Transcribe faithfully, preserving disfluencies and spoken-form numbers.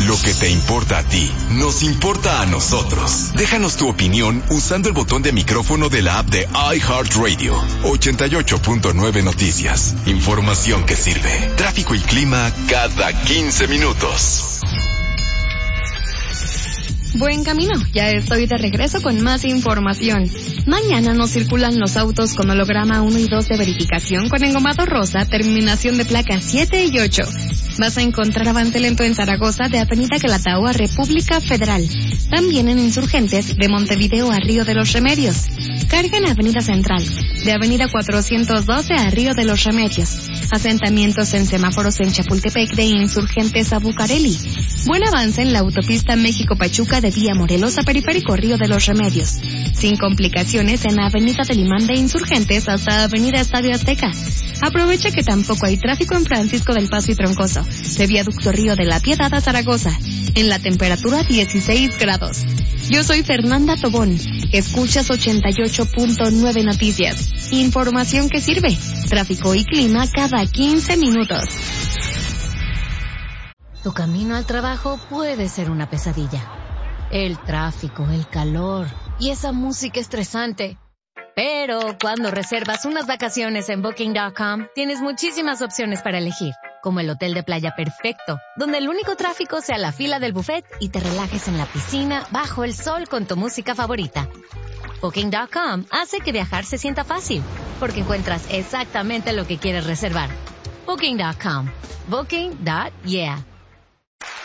Lo que te importa a ti, nos importa a nosotros. Déjanos tu opinión usando el botón de micrófono de la app de iHeartRadio. ochenta y ocho punto nueve Noticias. Información que sirve. Tráfico y clima cada quince minutos. Buen camino, ya estoy de regreso con más información. Mañana no circulan los autos con holograma uno y dos de verificación con engomado rosa, terminación de placas siete y ocho. Vas a encontrar avance lento en Zaragoza de Avenida Calatao a República Federal. También en Insurgentes de Montevideo a Río de los Remedios. Carga en Avenida Central, de Avenida cuatrocientos doce a Río de los Remedios. Asentamientos en semáforos en Chapultepec de Insurgentes a Bucareli. Buen avance en la autopista México-Pachuca de Vía Morelos a Periférico Río de los Remedios. Sin complicaciones en Avenida del Imán de Insurgentes hasta Avenida Estadio Azteca. Aprovecha que tampoco hay tráfico en Francisco del Paso y Troncoso, de Viaducto Río de la Piedad a Zaragoza, en la temperatura dieciséis grados. Yo soy Fernanda Tobón. Escuchas ochenta y ocho punto nueve Noticias. Información que sirve. Tráfico y clima cada quince minutos. Tu camino al trabajo puede ser una pesadilla. El tráfico, el calor y esa música estresante. Pero cuando reservas unas vacaciones en Booking punto com, tienes muchísimas opciones para elegir, como el hotel de playa perfecto, donde el único tráfico sea la fila del buffet y te relajes en la piscina bajo el sol con tu música favorita. Booking punto com hace que viajar se sienta fácil, porque encuentras exactamente lo que quieres reservar. Booking punto com. Booking. Yeah.